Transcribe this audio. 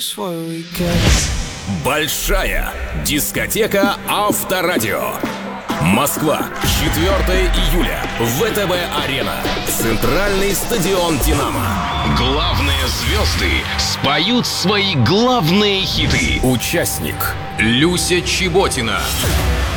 Большая дискотека Авторадио. Москва, 4 июля. ВТБ-арена. Центральный стадион «Динамо». Главные звезды споют свои главные хиты. Участник Люся Чеботина.